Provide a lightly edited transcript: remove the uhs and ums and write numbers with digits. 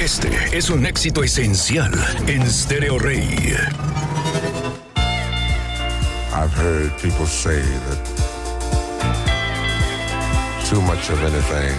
Este es un éxito esencial en Stereo Rey. I've heard people say that too much of anything